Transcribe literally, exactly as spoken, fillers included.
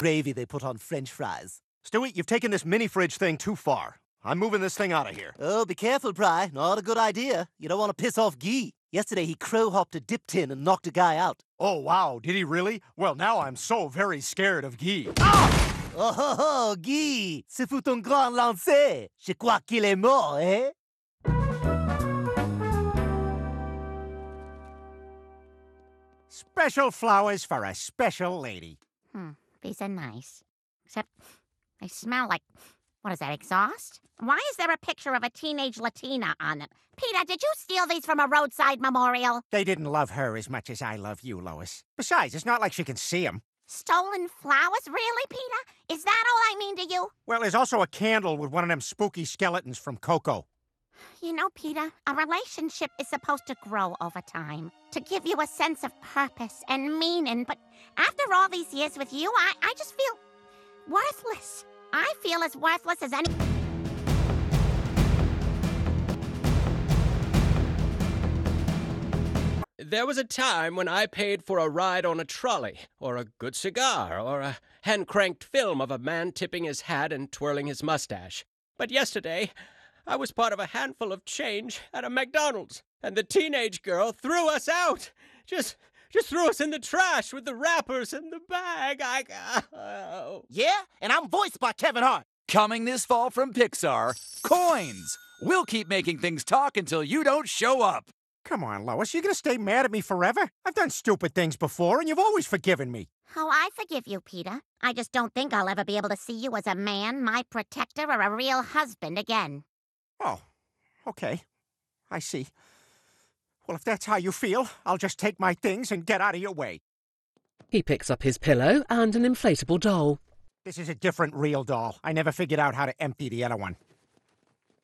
gravy they put on French fries. Stewie, you've taken this mini-fridge thing too far. I'm moving this thing out of here. Oh, be careful, Pry. Not a good idea. You don't want to piss off Guy. Yesterday he crow-hopped a dip tin and knocked a guy out. Oh, wow. Did he really? Well, now I'm so very scared of Guy. Ah! Oh, ho, ho, Guy! Ce fut un grand lancer. Je crois qu'il est mort, eh? Special flowers for a special lady. Hmm, these are nice. Except they smell like, what is that, exhaust? Why is there a picture of a teenage Latina on them? Peter, did you steal these from a roadside memorial? They didn't love her as much as I love you, Lois. Besides, it's not like she can see them. Stolen flowers? Really, Peter? Is that all I mean to you? Well, there's also a candle with one of them spooky skeletons from Coco. You know, Peter, a relationship is supposed to grow over time, to give you a sense of purpose and meaning, but after all these years with you, I, I just feel worthless. I feel as worthless as any... There was a time when I paid for a ride on a trolley, or a good cigar, or a hand-cranked film of a man tipping his hat and twirling his mustache. But yesterday, I was part of a handful of change at a McDonald's, and the teenage girl threw us out. Just, just threw us in the trash with the wrappers and the bag. I, oh. Yeah, and I'm voiced by Kevin Hart. Coming this fall from Pixar, Coins. We'll keep making things talk until you don't show up. Come on, Lois, you gonna stay mad at me forever? I've done stupid things before, and you've always forgiven me. Oh, I forgive you, Peter. I just don't think I'll ever be able to see you as a man, my protector, or a real husband again. Oh, okay. I see. Well, if that's how you feel, I'll just take my things and get out of your way. He picks up his pillow and an inflatable doll. This is a different real doll. I never figured out how to empty the other one.